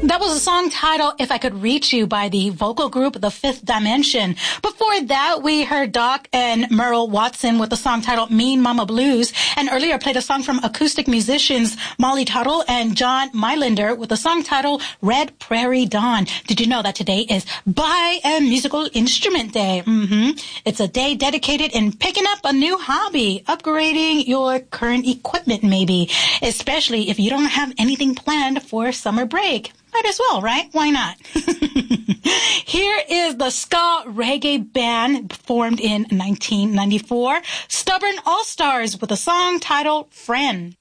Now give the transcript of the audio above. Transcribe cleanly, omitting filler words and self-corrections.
That was a song titled If I Could Reach You by the vocal group The Fifth Dimension. Before that, we heard Doc and Merle Watson with a song titled Mean Mama Blues. And earlier played a song from acoustic musicians Molly Tuttle and John Mylander with a song titled Red Prairie Dawn. Did you know that today is Buy a Musical Instrument Day? It's a day dedicated in picking up a new hobby, upgrading your current equipment maybe, especially if you don't have anything planned for summer break. Might as well, right? Why not? Here is the ska reggae band formed in 1994, Stubborn All-Stars, with a song titled Friend.